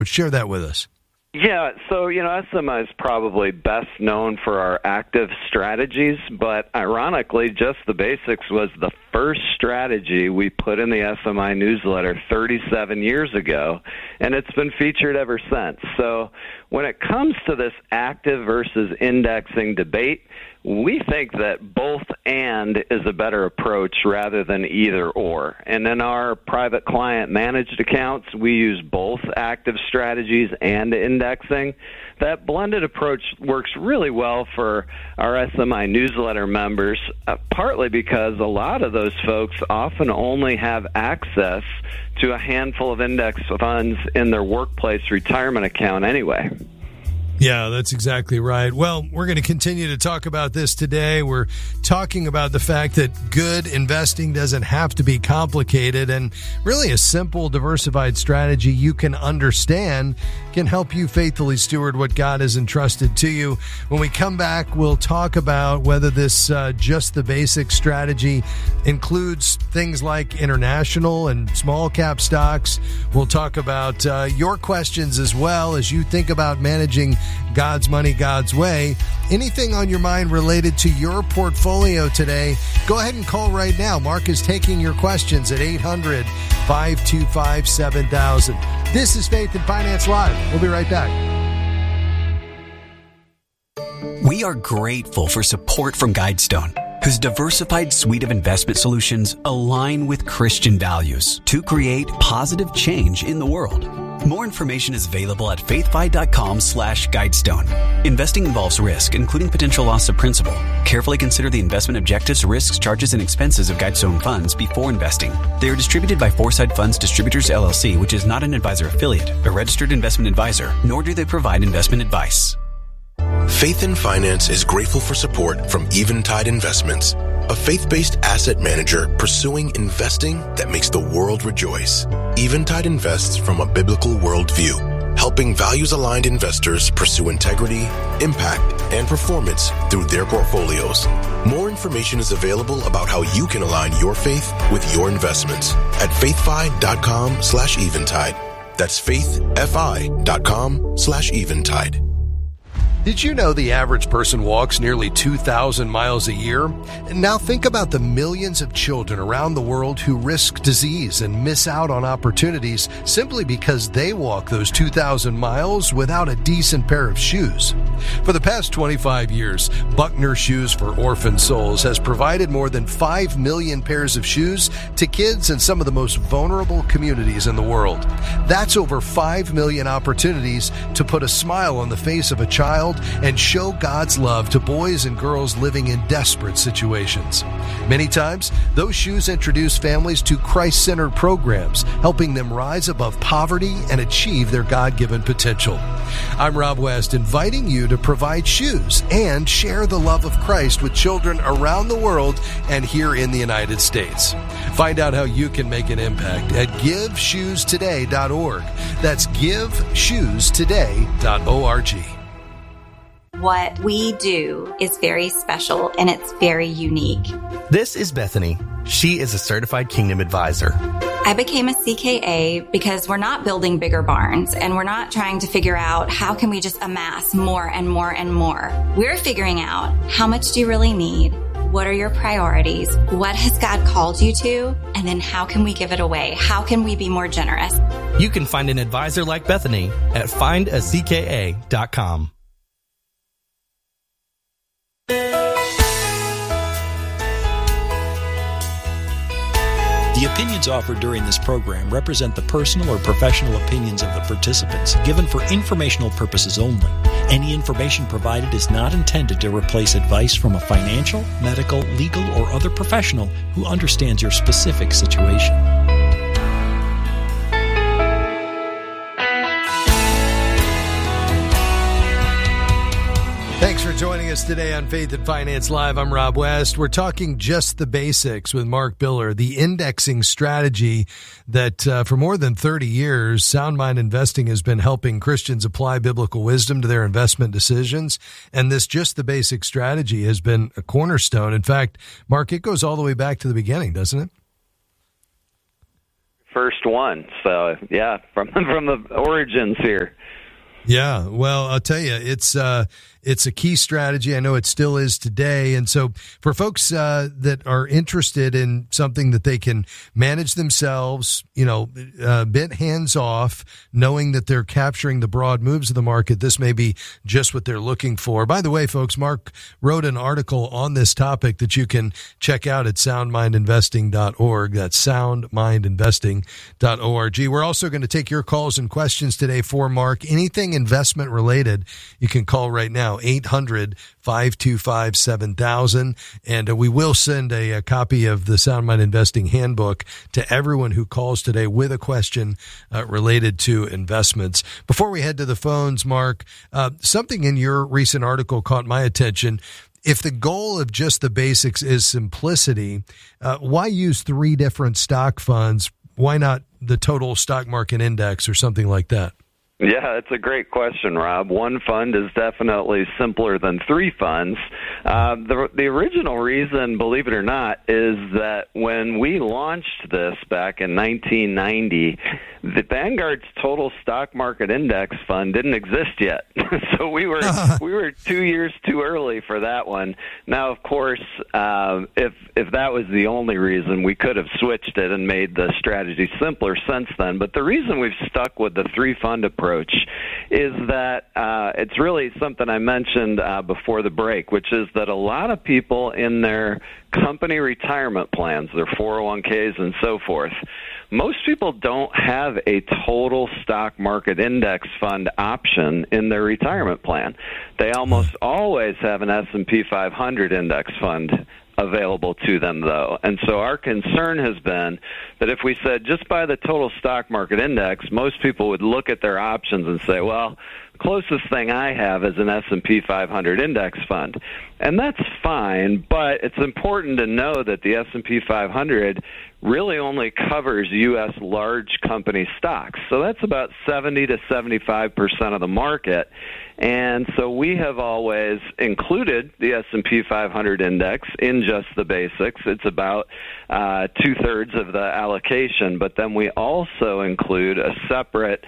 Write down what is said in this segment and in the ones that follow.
But share that with us. Yeah, so, SMI is probably best known for our active strategies, but ironically, Just the Basics was the first strategy we put in the SMI newsletter 37 years ago, and it's been featured ever since. So when it comes to this active versus indexing debate, we think that both and is a better approach rather than either or. And in our private client managed accounts, we use both active strategies and indexing. That blended approach works really well for our SMI newsletter members, partly because a lot of those folks often only have access to a handful of index funds in their workplace retirement account anyway. Yeah, that's exactly right. Well, we're going to continue to talk about this today. We're talking about the fact that good investing doesn't have to be complicated, and really a simple, diversified strategy you can understand can help you faithfully steward what God has entrusted to you. When we come back, we'll talk about whether this Just the Basic strategy includes things like international and small cap stocks. We'll talk about your questions as well as you think about managing God's money, God's way. Anything on your mind related to your portfolio today, go ahead and call right now. Mark is taking your questions at 800-525-7000. This is Faith and Finance Live. We'll be right back. We are grateful for support from Guidestone, whose diversified suite of investment solutions align with Christian values to create positive change in the world. More information is available at faithfi.com/Guidestone. Investing involves risk, including potential loss of principal. Carefully consider the investment objectives, risks, charges, and expenses of Guidestone funds before investing. They are distributed by Foresight Funds Distributors, LLC, which is not an advisor affiliate, a registered investment advisor, nor do they provide investment advice. Faith and Finance is grateful for support from Eventide Investments, a faith-based asset manager pursuing investing that makes the world rejoice. Eventide invests from a biblical worldview, helping values-aligned investors pursue integrity, impact, and performance through their portfolios. More information is available about how you can align your faith with your investments at faithfi.com/Eventide. That's faithfi.com/Eventide. Did you know the average person walks nearly 2,000 miles a year? And now think about the millions of children around the world who risk disease and miss out on opportunities simply because they walk those 2,000 miles without a decent pair of shoes. For the past 25 years, Buckner Shoes for Orphan Souls has provided more than 5 million pairs of shoes to kids in some of the most vulnerable communities in the world. That's over 5 million opportunities to put a smile on the face of a child and show God's love to boys and girls living in desperate situations. Many times, those shoes introduce families to Christ-centered programs, helping them rise above poverty and achieve their God-given potential. I'm Rob West, inviting you to provide shoes and share the love of Christ with children around the world and here in the United States. Find out how you can make an impact at GiveShoesToday.org. That's GiveShoesToday.org. What we do is very special and it's very unique. This is Bethany. She is a certified Kingdom advisor. I became a CKA because we're not building bigger barns and we're not trying to figure out how can we just amass more and more and more. We're figuring out how much do you really need? What are your priorities? What has God called you to? And then how can we give it away? How can we be more generous? You can find an advisor like Bethany at findacka.com. The opinions offered during this program represent the personal or professional opinions of the participants, given for informational purposes only. Any information provided is not intended to replace advice from a financial, medical, legal, or other professional who understands your specific situation. Thanks for joining us today on Faith and Finance Live. I'm Rob West. We're talking Just the Basics with Mark Biller, the indexing strategy that for more than 30 years, Sound Mind Investing has been helping Christians apply biblical wisdom to their investment decisions. And this Just the Basic strategy has been a cornerstone. In fact, Mark, it goes all the way back to the beginning, doesn't it? first one. So, yeah, from the origins here. Yeah, well, I'll tell you, it's a key strategy. I know it still is today. And so for folks that are interested in something that they can manage themselves, bit hands off, knowing that they're capturing the broad moves of the market, this may be just what they're looking for. By the way, folks, Mark wrote an article on this topic that you can check out at soundmindinvesting.org. That's soundmindinvesting.org. We're also going to take your calls and questions today for Mark. Anything investment related, you can call right now, 800-525-7000. And we will send a copy of the Sound Mind Investing Handbook to everyone who calls today with a question related to investments. Before we head to the phones, Mark, something in your recent article caught my attention. If the goal of just the basics is simplicity, why use 3 different stock funds? Why not the total stock market index or something like that? Yeah, it's a great question, Rob. One fund is definitely simpler than 3 funds. The original reason, believe it or not, is that when we launched this back in 1990, the Vanguard's Total Stock Market Index Fund didn't exist yet. So we were 2 years too early for that one. Now, of course, if that was the only reason, we could have switched it and made the strategy simpler since then. But the reason we've stuck with the 3-fund approach is that it's really something I mentioned before the break, which is that a lot of people in their company retirement plans, their 401ks and so forth, most people don't have a total stock market index fund option in their retirement plan. They almost always have an S&P 500 index fund available to them, though. And so our concern has been that if we said just buy the total stock market index, most people would look at their options and say, well, closest thing I have is an S&P 500 index fund. And that's fine, but it's important to know that the S&P 500 really only covers U.S. large company stocks. So that's about 70 to 75% of the market. And so we have always included the S&P 500 index in just the basics. It's about 2/3 of the allocation, but then we also include a separate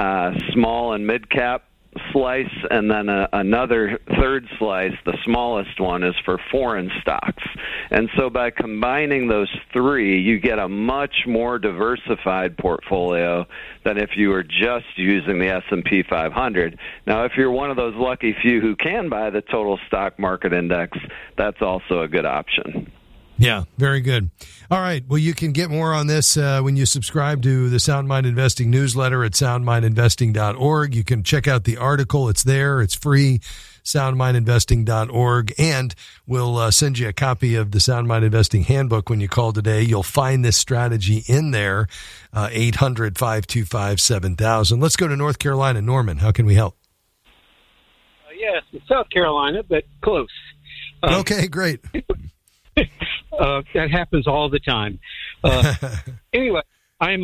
small and mid-cap slice, and then another third slice, the smallest one, is for foreign stocks. And so by combining those 3, you get a much more diversified portfolio than if you were just using the S&P 500. Now, if you're one of those lucky few who can buy the total stock market index, that's also a good option. Yeah, very good. All right. Well, you can get more on this when you subscribe to the Sound Mind Investing newsletter at soundmindinvesting.org. You can check out the article. It's there. It's free, soundmindinvesting.org. And we'll send you a copy of the Sound Mind Investing Handbook when you call today. You'll find this strategy in there, 800-525-7000. Let's go to North Carolina. Norman, how can we help? Yes, it's South Carolina, but close. Okay, great. That happens all the time. Anyway, I'm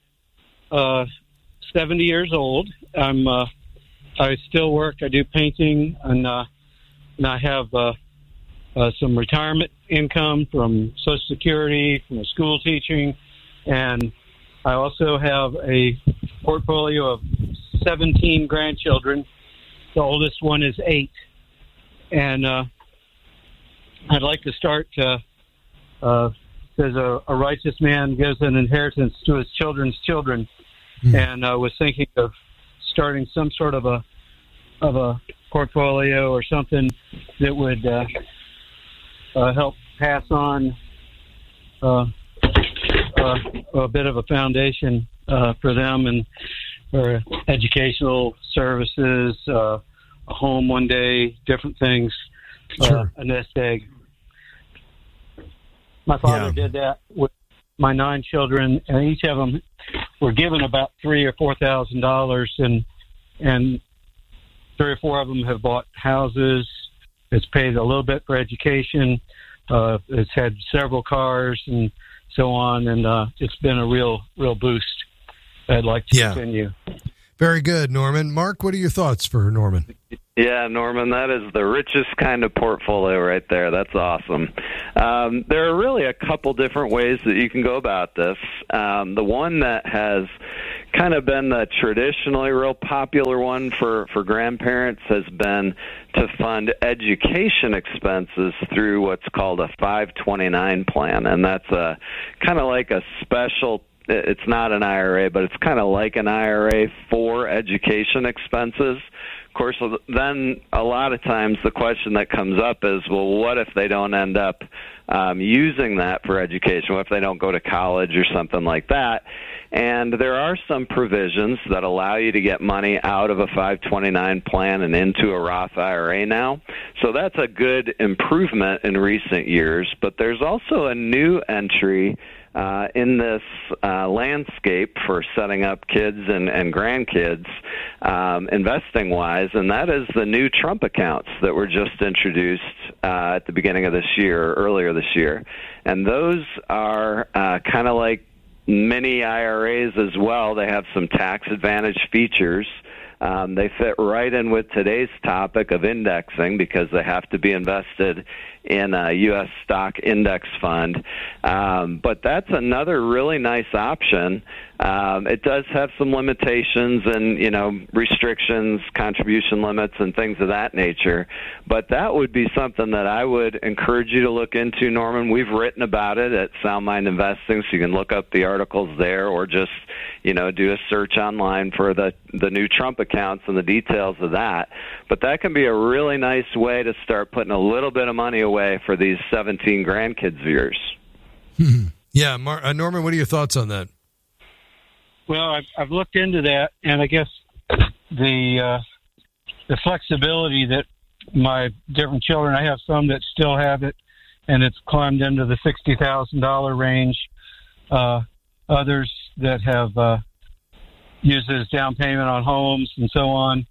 70 years old. I still work. I do painting, and I have some retirement income from Social Security, from school teaching, and I also have a portfolio of 17 grandchildren. The oldest one is 8, and I'd like to start, says a righteous man gives an inheritance to his children's children, and I was thinking of starting some sort of a portfolio or something that would help pass on a bit of a foundation for them and for educational services, a home one day, different things, a nest egg. My father did that with my 9 children, and each of them were given about $3,000 or $4,000, and 3 or 4 of them have bought houses. It's paid a little bit for education. It's had several cars and so on, and it's been a real boost. I'd like to continue. Very good, Norman. Mark, what are your thoughts for Norman? Yeah, Norman, that is the richest kind of portfolio right there. That's awesome. There are really a couple different ways that you can go about this. The one that has kind of been the traditionally real popular one for grandparents has been to fund education expenses through what's called a 529 plan, and that's a kind of like a special. It's not an IRA, but it's kind of like an IRA for education expenses. Of course, then a lot of times the question that comes up is, well, what if they don't end up using that for education? What if they don't go to college or something like that? And there are some provisions that allow you to get money out of a 529 plan and into a Roth IRA now. So that's a good improvement in recent years. But there's also a new entry in this landscape for setting up kids and grandkids investing-wise, and that is the new Trump accounts that were just introduced at the beginning of this year, earlier this year. And those are kind of like mini IRAs as well. They have some tax advantage features. They fit right in with today's topic of indexing because they have to be invested in a U.S. stock index fund. But that's another really nice option. It does have some limitations and, restrictions, contribution limits, and things of that nature. But that would be something that I would encourage you to look into, Norman. We've written about it at Sound Mind Investing, so you can look up the articles there or just, do a search online for the new Trump accounts and the details of that. But that can be a really nice way to start putting a little bit of money away for these 17 grandkids of yours. Yeah, Norman, what are your thoughts on that? Well, I've looked into that, and I guess the flexibility that my different children, I have some that still have it, and it's climbed into the $60,000 range. Others that have used it as down payment on homes and so on.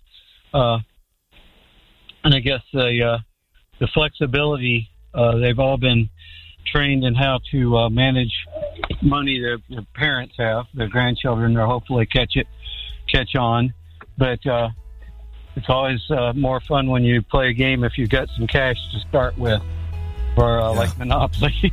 And I guess the flexibility, they've all been trained in how to manage money their parents have. Their grandchildren will hopefully catch on. But it's always more fun when you play a game if you've got some cash to start with, for like Monopoly.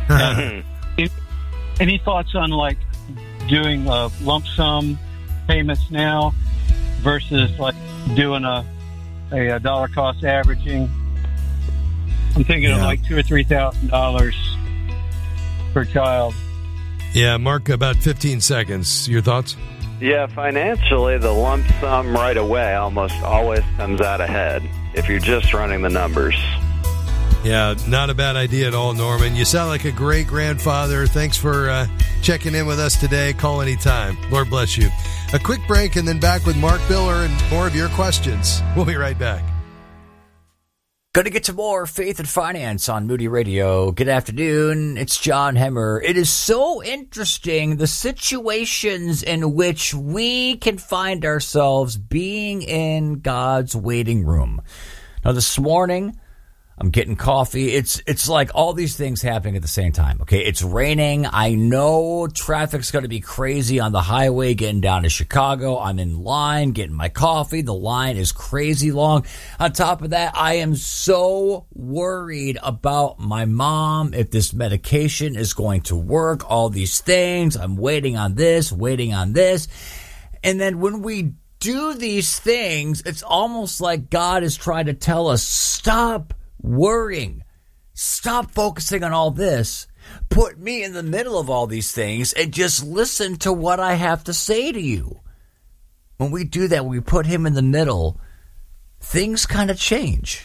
Any thoughts on like doing lump sum payments now versus like doing a dollar cost averaging? I'm thinking of like $2,000 or $3,000 per child. Yeah, Mark, about 15 seconds. Your thoughts? Yeah, financially, the lump sum right away almost always comes out ahead if you're just running the numbers. Yeah, not a bad idea at all, Norman. You sound like a great grandfather. Thanks for checking in with us today. Call anytime. Lord bless you. A quick break and then back with Mark Biller and more of your questions. We'll be right back. Going to get to more Faith and Finance on Moody Radio. Good afternoon. It's John Hemmer. It is so interesting, the situations in which we can find ourselves being in God's waiting room. Now, this morning, I'm getting coffee. It's like all these things happening at the same time. Okay, it's raining. I know traffic's going to be crazy on the highway getting down to Chicago. I'm in line getting my coffee. The line is crazy long. On top of that, I am so worried about my mom, if this medication is going to work, all these things. I'm waiting on this. And then when we do these things, it's almost like God is trying to tell us, stop worrying. Stop focusing on all this. Put me in the middle of all these things and just listen to what I have to say to you. When we do that, when we put him in the middle, things kind of change.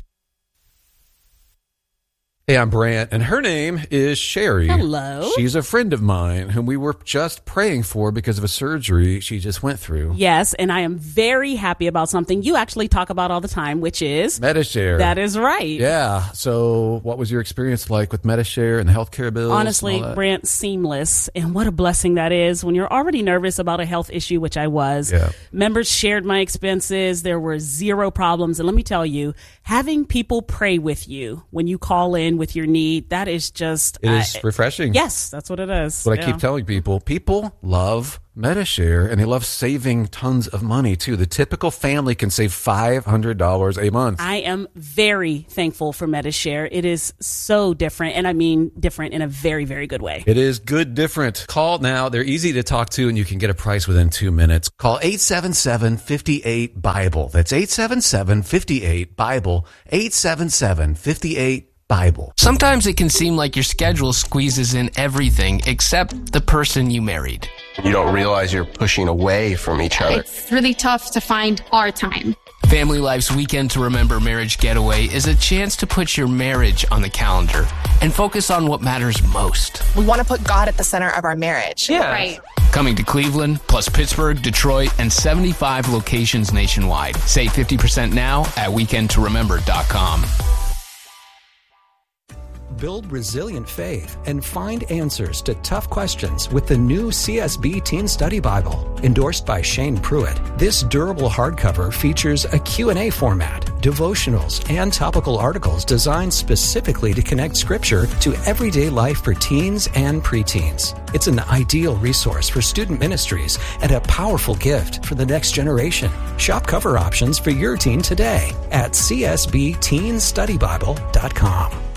Hey, I'm Brant, and her name is Sherry. Hello. She's a friend of mine whom we were just praying for because of a surgery she just went through. Yes, and I am very happy about something you actually talk about all the time, which is Medi-Share. That is right. Yeah. So what was your experience like with Medi-Share and the healthcare bills? Honestly, Brant, seamless. And what a blessing that is when you're already nervous about a health issue, which I was. Yeah. Members shared my expenses. There were zero problems. And let me tell you, having people pray with you when you call in in with your need. That is just... It is refreshing. Yes, that's what it is. What I keep telling people. People love Medi-Share, and they love saving tons of money, too. The typical family can save $500 a month. I am very thankful for Medi-Share. It is so different, and I mean different in a very, very good way. It is good different. Call now. They're easy to talk to, and you can get a price within 2 minutes. Call 877-58-BIBLE. That's 877-58-BIBLE. 877-58-BIBLE. Sometimes it can seem like your schedule squeezes in everything except the person you married. You don't realize you're pushing away from each other. It's really tough to find our time. Family Life's Weekend to Remember Marriage Getaway is a chance to put your marriage on the calendar and focus on what matters most. We want to put God at the center of our marriage. Yeah. Right. Coming to Cleveland, plus Pittsburgh, Detroit, and 75 locations nationwide. Save 50% now at weekendtoremember.com. Build resilient faith and find answers to tough questions with the new CSB Teen Study Bible, endorsed by Shane Pruitt. This durable hardcover features a Q&A format, devotionals, and topical articles designed specifically to connect Scripture to everyday life for teens and preteens. It's an ideal resource for student ministries and a powerful gift for the next generation. Shop cover options for your teen today at csbteenstudybible.com.